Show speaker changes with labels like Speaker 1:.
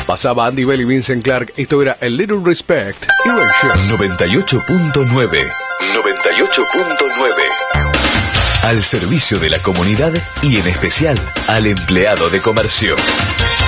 Speaker 1: Pasaba Andy Bell y Vincent Clark. Esto era A Little Respect Erasure.
Speaker 2: 98.9. 98.9. Al servicio de la comunidad y en especial al empleado de comercio.